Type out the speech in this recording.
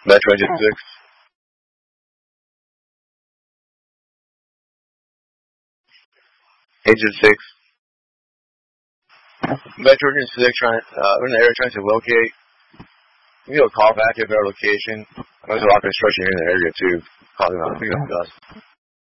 Metro Engine 6. Engine 6. Metro Engine 6 in the area trying to locate. You know, call back at our location. There's a lot of construction here in the area too. Calling out, picking up dust.